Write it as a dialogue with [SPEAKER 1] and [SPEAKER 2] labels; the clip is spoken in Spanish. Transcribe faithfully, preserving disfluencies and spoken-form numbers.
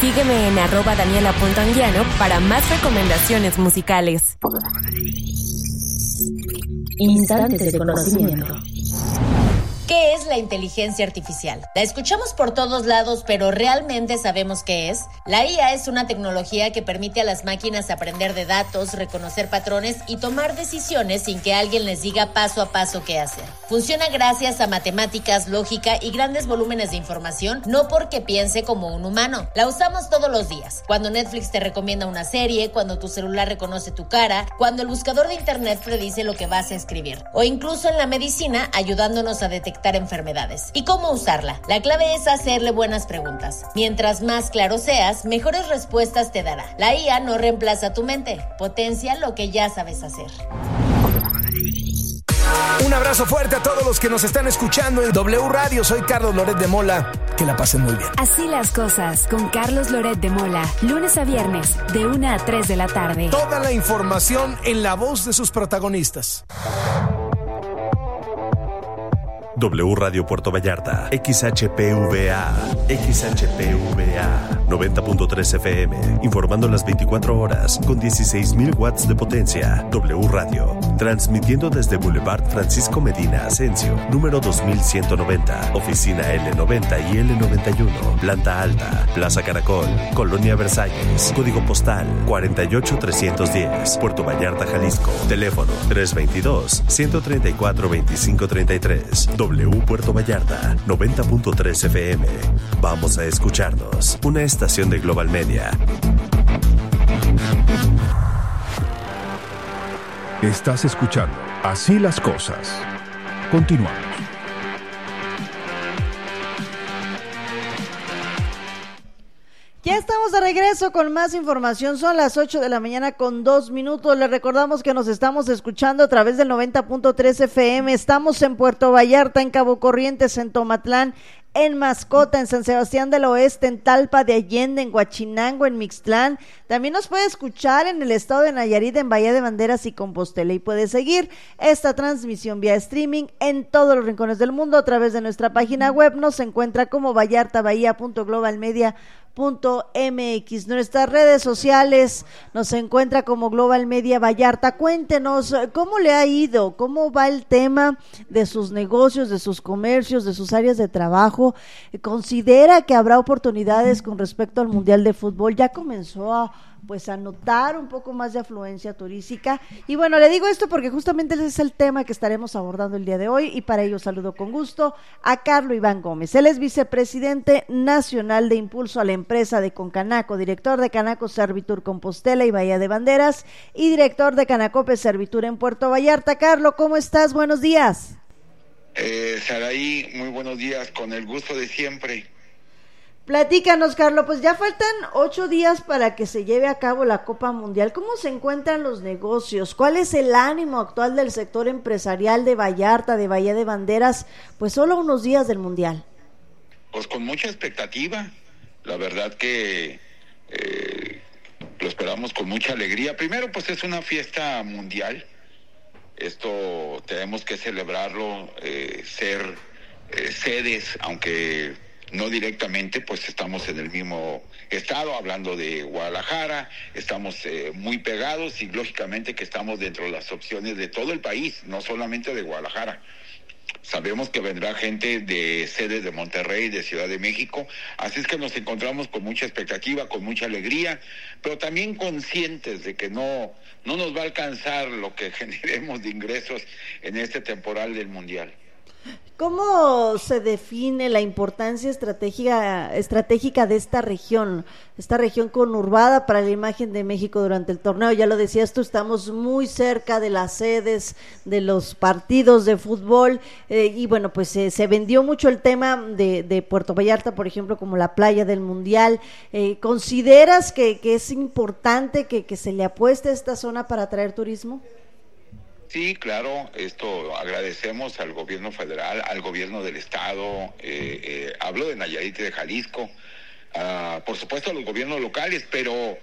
[SPEAKER 1] Sígueme en arroba daniela.anguiano para más recomendaciones musicales.
[SPEAKER 2] Instantes de conocimiento.
[SPEAKER 3] ¿Qué es la inteligencia artificial? La escuchamos por todos lados, pero ¿realmente sabemos qué es? La I A es una tecnología que permite a las máquinas aprender de datos, reconocer patrones y tomar decisiones sin que alguien les diga paso a paso qué hacer. Funciona gracias a matemáticas, lógica y grandes volúmenes de información, no porque piense como un humano. La usamos todos los días. Cuando Netflix te recomienda una serie, cuando tu celular reconoce tu cara, cuando el buscador de internet predice lo que vas a escribir, o incluso en la medicina ayudándonos a detectar enfermedades. ¿Y cómo usarla? La clave es hacerle buenas preguntas. Mientras más claro seas, mejores respuestas te dará. La I A no reemplaza tu mente, potencia lo que ya sabes hacer.
[SPEAKER 4] Un abrazo fuerte a todos los que nos están escuchando en W Radio. Soy Carlos Loret de Mola. Que la pasen muy bien.
[SPEAKER 1] Así las cosas con Carlos Loret de Mola. Lunes a viernes, de una a tres de la tarde.
[SPEAKER 4] Toda la información en la voz de sus protagonistas.
[SPEAKER 5] W Radio Puerto Vallarta, X H P V A, X H P V A, noventa punto tres F M, informando las veinticuatro horas con dieciséis mil watts de potencia. W Radio, transmitiendo desde Boulevard Francisco Medina Asensio, número dos mil ciento noventa, oficina L noventa y L noventa y uno, planta alta, Plaza Caracol, Colonia Versalles, código postal cuarenta y ocho trescientos diez, Puerto Vallarta, Jalisco, teléfono tres veintidós, ciento treinta y cuatro, veinticinco treinta y tres. W Puerto Vallarta, noventa punto tres F M. Vamos a escucharnos. Una estación de Global Media.
[SPEAKER 6] Estás escuchando Así las cosas. Continuamos.
[SPEAKER 7] Ya estamos de regreso con más información. Son las ocho de la mañana con dos minutos. Les recordamos que nos estamos escuchando a través del noventa punto tres F M. Estamos en Puerto Vallarta, en Cabo Corrientes, en Tomatlán, en Mascota, en San Sebastián del Oeste, en Talpa de Allende, en Huachinango, en Mixtlán. También nos puede escuchar en el estado de Nayarit, en Bahía de Banderas y Compostela. Y puede seguir esta transmisión vía streaming en todos los rincones del mundo a través de nuestra página web. Nos encuentra como vallartabahía punto global media punto m x. Nuestras redes sociales nos encuentra como Global Media Vallarta. Cuéntenos cómo le ha ido, cómo va el tema de sus negocios, de sus comercios, de sus áreas de trabajo. ¿Considera que habrá oportunidades con respecto al Mundial de Fútbol? Ya comenzó a pues a notar un poco más de afluencia turística. Y bueno, le digo esto porque justamente ese es el tema que estaremos abordando el día de hoy, y para ello saludo con gusto a Carlos Iván Gómez. Él es vicepresidente nacional de Impulso a la Empresa de Concanaco, director de Canaco Servitur Compostela y Bahía de Banderas, y director de Canacope Servitur en Puerto Vallarta. Carlos, ¿cómo estás? Buenos días.
[SPEAKER 8] Eh, Saraí, muy buenos días, con el gusto de siempre.
[SPEAKER 7] Platícanos, Carlos, pues ya faltan ocho días para que se lleve a cabo la Copa Mundial. ¿Cómo se encuentran los negocios? ¿Cuál es el ánimo actual del sector empresarial de Vallarta, de Bahía de Banderas, pues solo unos días del Mundial?
[SPEAKER 8] Pues con mucha expectativa, la verdad que eh, lo esperamos con mucha alegría. Primero, pues es una fiesta mundial, esto tenemos que celebrarlo, eh, ser eh, sedes, aunque no directamente, pues estamos en el mismo estado, hablando de Guadalajara, estamos eh, muy pegados y lógicamente que estamos dentro de las opciones de todo el país, no solamente de Guadalajara. Sabemos que vendrá gente de sedes de Monterrey, de Ciudad de México, así es que nos encontramos con mucha expectativa, con mucha alegría, pero también conscientes de que no, no nos va a alcanzar lo que generemos de ingresos en este temporal del Mundial.
[SPEAKER 7] ¿Cómo se define la importancia estratégica, estratégica de esta región, esta región conurbada para la imagen de México durante el torneo? Ya lo decías tú, estamos muy cerca de las sedes de los partidos de fútbol, eh, y bueno, pues eh, se vendió mucho el tema de, de Puerto Vallarta, por ejemplo, como la playa del Mundial. Eh, ¿Consideras que, que es importante que, que se le apueste a esta zona para atraer turismo?
[SPEAKER 8] Sí, claro, esto agradecemos al gobierno federal, al gobierno del estado, eh, eh, hablo de Nayarit y de Jalisco, uh, por supuesto a los gobiernos locales, pero